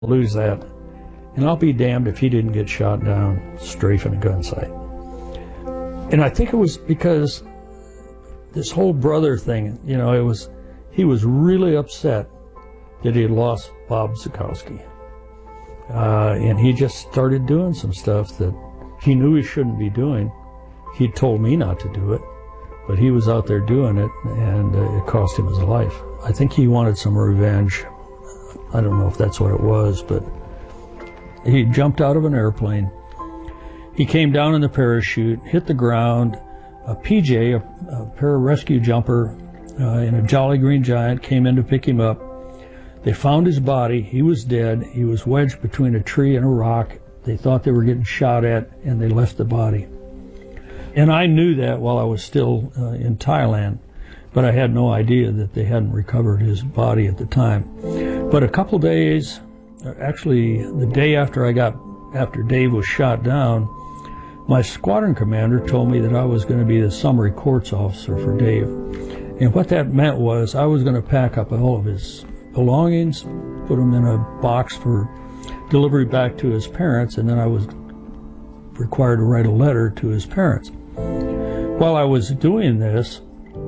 lose that. And I'll be damned if he didn't get shot down strafing a gun sight. And I think it was because this whole brother thing, you know, he was really upset that he had lost Bob Zukoski. And he just started doing some stuff that he knew he shouldn't be doing. He told me not to do it, but he was out there doing it, and it cost him his life. I think he wanted some revenge. I don't know if that's what it was, but he jumped out of an airplane. He came down in the parachute, hit the ground. A PJ, a pararescue jumper in a Jolly Green Giant, came in to pick him up. They found his body. He was dead. He was wedged between a tree and a rock. They thought they were getting shot at, and they left the body. And I knew that while I was still in Thailand, but I had no idea that they hadn't recovered his body at the time. But a couple days, actually the day after Dave was shot down, my squadron commander told me that I was going to be the summary courts officer for Dave. And what that meant was I was going to pack up all of his belongings, put them in a box for delivery back to his parents, and then I was required to write a letter to his parents. While I was doing this,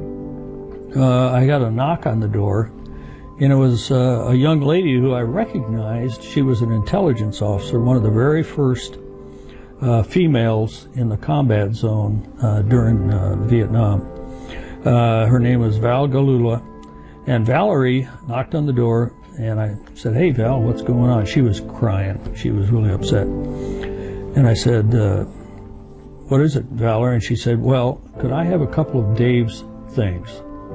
I got a knock on the door, and it was a young lady who I recognized. She was an intelligence officer, one of the very first females in the combat zone during Vietnam. Her name was Val Galula, and Valerie knocked on the door, and I said, "Hey, Val, what's going on?" She was crying. She was really upset. And I said, "What is it, Valerie?" And she said, "Well, could I have a couple of Dave's things?"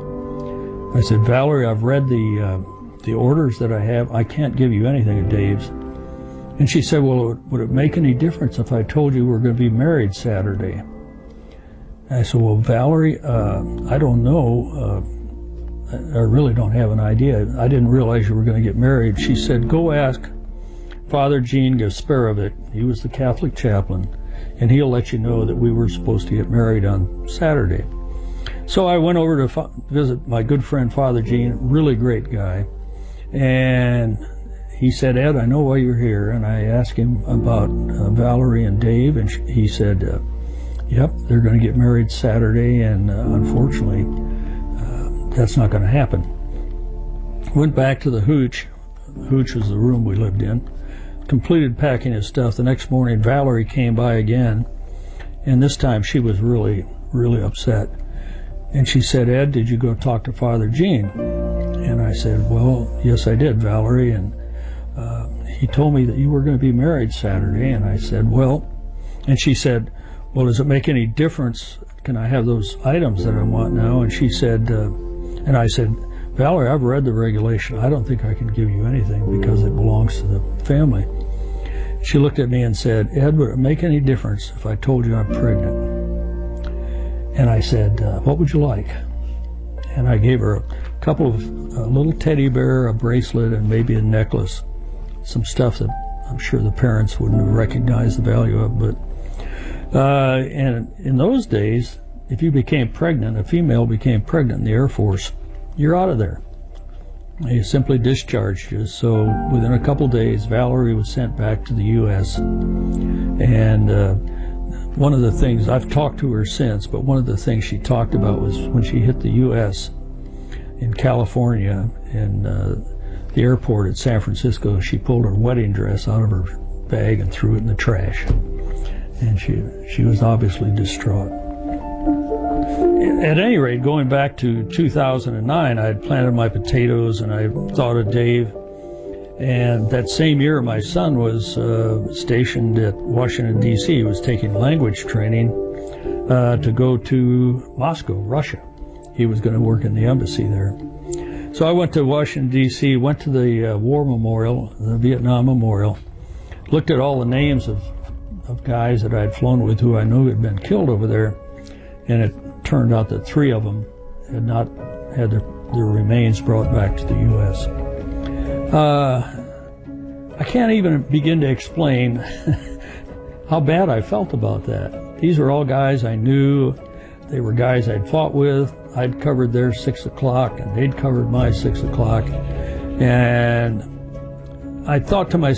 I said, "Valerie, I've read the orders that I have. I can't give you anything of Dave's." And she said, "Well, would it make any difference if I told you we're going to be married Saturday?" I said, "Well, Valerie, I don't know. I really don't have an idea. I didn't realize you were going to get married." She said, "Go ask Father Gene Gasparovic. He was the Catholic chaplain, and he'll let you know that we were supposed to get married on Saturday." So I went over to visit my good friend Father Gene, really great guy, and he said, "Ed, I know why you're here." And I asked him about Valerie and Dave, and he said, "Yep, they're going to get married Saturday, and unfortunately, that's not going to happen." Went back to the Hooch. Hooch was the room we lived in. Completed packing his stuff. The next morning, Valerie came by again, and this time she was really, really upset. And she said, "Ed, did you go talk to Father Gene?" And I said, "Well, yes, I did, Valerie, and he told me that you were going to be married Saturday." And I said, "Well," and she said, "Well, does it make any difference? Can I have those items that I want now?" And she said, and I said, "Valerie, I've read the regulation. I don't think I can give you anything because it belongs to the family." She looked at me and said, "Ed, would it make any difference if I told you I'm pregnant?" And I said, "What would you like?" And I gave her a couple of a little teddy bear, a bracelet, and maybe a necklace. Some stuff that I'm sure the parents wouldn't have recognized the value of. But and in those days, if you became pregnant, a female became pregnant in the Air Force, you're out of there. They simply discharged you. So within a couple days, Valerie was sent back to the U.S. And one of the things, I've talked to her since, but one of the things she talked about was when she hit the U.S. in California, in the airport at San Francisco, she pulled her wedding dress out of her bag and threw it in the trash. And she was obviously distraught. At any rate, going back to 2009, I had planted my potatoes and I thought of Dave. And that same year, my son was stationed at Washington, D.C. He was taking language training to go to Moscow, Russia. He was going to work in the embassy there. So I went to Washington, D.C., went to the War Memorial, the Vietnam Memorial, looked at all the names of guys that I had flown with who I knew had been killed over there, and it turned out that 3 of them had not had their remains brought back to the U.S. I can't even begin to explain how bad I felt about that. These were all guys I knew. They were guys I'd fought with. I'd covered their 6 o'clock, and they'd covered my 6 o'clock. And I thought to myself,